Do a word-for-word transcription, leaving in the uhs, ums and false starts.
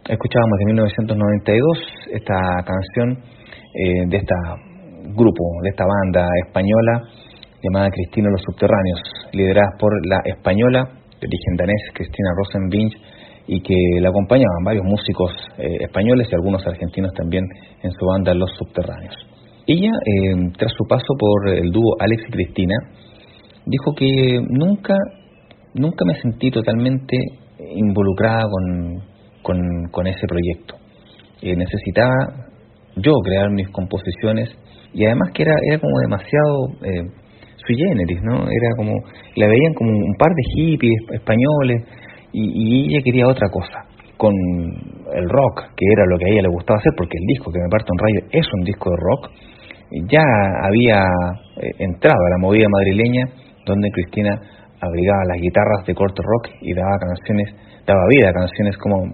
Escuchábamos de mil novecientos noventa y dos esta canción eh, de este grupo, de esta banda española llamada Cristina y los Subterráneos, liderada por la española de origen danés Cristina Rosenvinge, y que la acompañaban varios músicos eh, españoles y algunos argentinos también en su banda Los Subterráneos. Ella, eh, tras su paso por el dúo Alex y Cristina, dijo que nunca, nunca me sentí totalmente involucrada con, con, con ese proyecto. Eh, necesitaba yo crear mis composiciones, y además que era, era como demasiado eh, sui generis, ¿no? Era como, la veían como un par de hippies españoles, y, y ella quería otra cosa, con el rock, que era lo que a ella le gustaba hacer, porque el disco que me parto un rayo es un disco de rock. Ya había eh, entrado a la movida madrileña, donde Cristina abrigaba las guitarras de corte rock y daba canciones, daba vida a canciones como